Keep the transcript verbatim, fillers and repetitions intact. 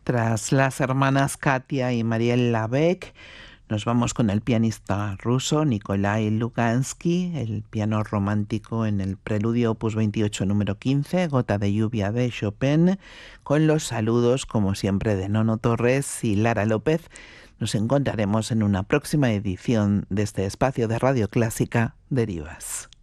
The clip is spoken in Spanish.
Tras las hermanas Katia y Mariel Labec, nos vamos con el pianista ruso Nikolai Lugansky, el piano romántico en el Preludio opus veintiocho número quince, Gota de lluvia de Chopin, con los saludos como siempre de Nono Torres y Lara López. Nos encontraremos en una próxima edición de este espacio de Radio Clásica Derivas.